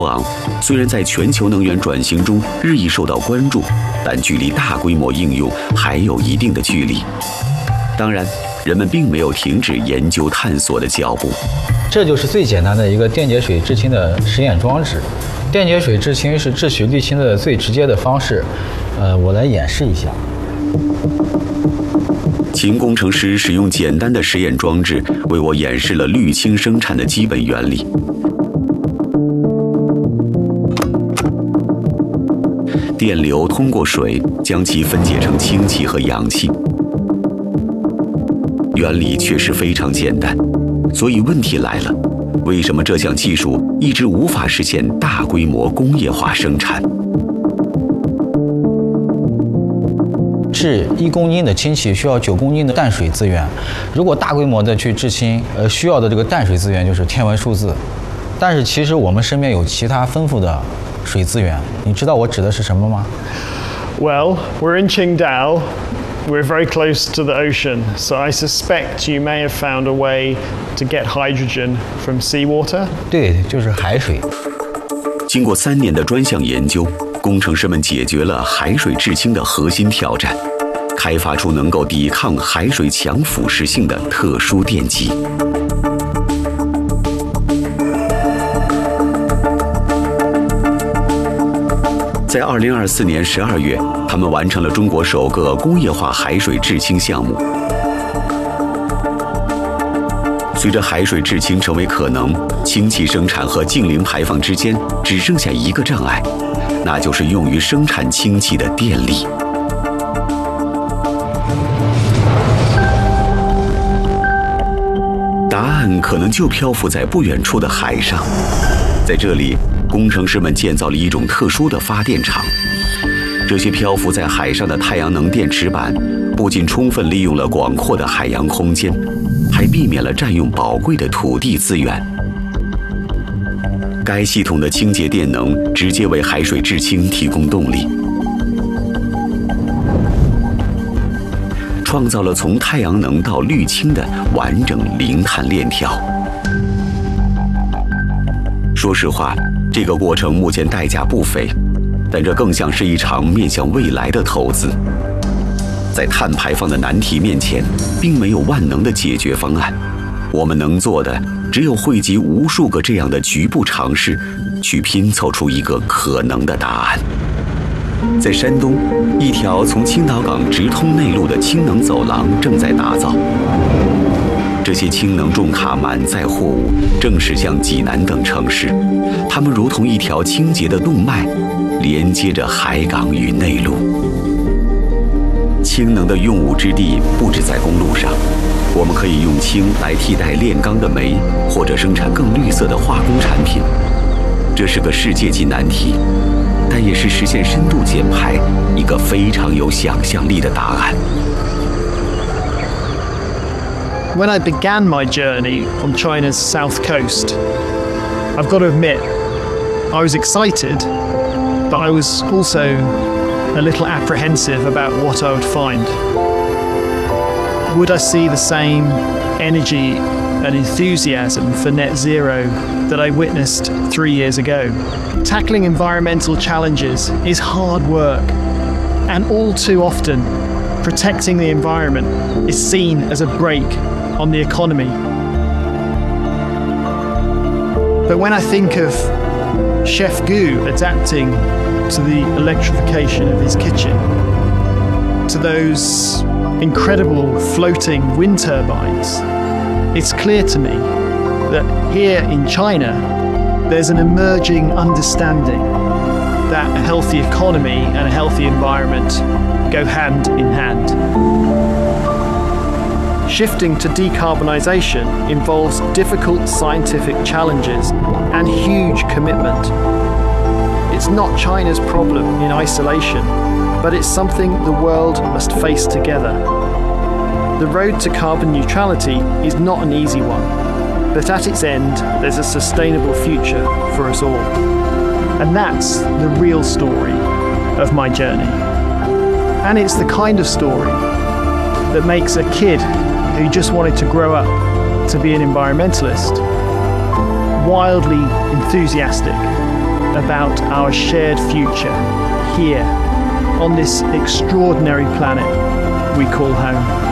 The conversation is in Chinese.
昂虽然在全球能源转型中日益受到关注，但距离大规模应用还有一定的距离。当然，人们并没有停止研究探索的脚步。 这就是最简单的一个电解水制氢的实验装置。电解水制氢是制取氯氢的最直接的方式。我来演示一下。 秦工程师使用简单的实验装置为我演示了氯氢生产的基本原理。电流通过水将其分解成氢气和氧气，原理确实非常简单。所以问题来了，为什么这项技术一直无法实现大规模工业化生产？ 制1公斤的氢气需要9公斤的淡水资源，如果大规模的去制氢，需要的这个淡水资源就是天文数字。但是其实我们身边有其他丰富的水资源，你知道我指的是什么吗？ Well, we're in Qingdao. We're very close to the ocean, so I suspect you may have found a way to get hydrogen from seawater. 对，就是海水。 经过3年的专项研究，工程师们解决了海水制氢的核心挑战，开发出能够抵抗海水强腐蚀性的特殊电极。在2024年12月，他们完成了中国首个工业化海水制氢项目。随着海水制氢成为可能，氢气生产和净零排放之间只剩下一个障碍，那就是用于生产氢气的电力。答案可能就漂浮在不远处的海上，在这里，工程师们建造了一种特殊的发电厂。这些漂浮在海上的太阳能电池板，不仅充分利用了广阔的海洋空间，还避免了占用宝贵的土地资源。该系统的清洁电能直接为海水制氢提供动力，创造了从太阳能到氯氢的完整零碳链条。说实话，这个过程目前代价不菲，但这更像是一场面向未来的投资。在碳排放的难题面前，并没有万能的解决方案。我们能做的，只有汇集无数个这样的局部尝试，去拼凑出一个可能的答案。在山东，一条从青岛港直通内陆的氢能走廊正在打造。这些氢能重卡满载货物正驶向济南等城市，它们如同一条清洁的动脉，连接着海港与内陆。氢能的用武之地不止在公路上，我们可以用氢来替代炼钢的煤，或者生产更绿色的化工产品。这是个世界级难题，但也是实现深度减排一个非常有想象力的答案。 When I began my journey on China's south coast, I've got to admit, I was excited, but I was also a little apprehensive about what I would find. Would I see the same energy and enthusiasm for net zero that I witnessed 3 years ago? Tackling environmental challenges is hard work, and all too often, protecting the environment is seen as a brake on the economy. But when I think of Chef Gu adapting to the electrification of his kitchen, to those incredible floating wind turbines, it's clear to me that here in China, there's an emerging understanding that a healthy economy and a healthy environment go hand in hand. Shifting to decarbonisation involves difficult scientific challenges and huge commitment. It's not China's problem in isolation, but it's something the world must face together. The road to carbon neutrality is not an easy one, but at its end, there's a sustainable future for us all. And that's the real story of my journey. And it's the kind of story that makes a kid who just wanted to grow up to be an environmentalist wildly enthusiastic about our shared future here on this extraordinary planet we call home.